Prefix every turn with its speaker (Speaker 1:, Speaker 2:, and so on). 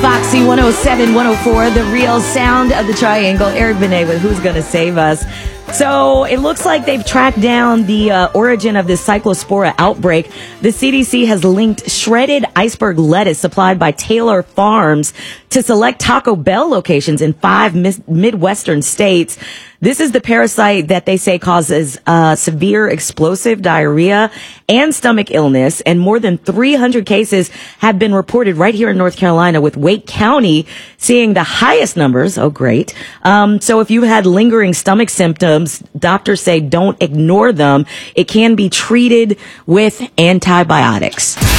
Speaker 1: Foxy 107, 104, the real sound of the triangle. Eric Benet with Who's Gonna Save Us. So it looks like they've tracked down the origin of this cyclospora outbreak. The CDC has linked shredded iceberg lettuce supplied by Taylor Farms to select Taco Bell locations in 5 Midwestern states. This is the parasite that they say causes severe explosive diarrhea and stomach illness, and more than 300 cases have been reported right here in North Carolina, with Wake County seeing the highest numbers. Oh, great. So if you had lingering stomach symptoms, doctors say don't ignore them. It can be treated with antibiotics.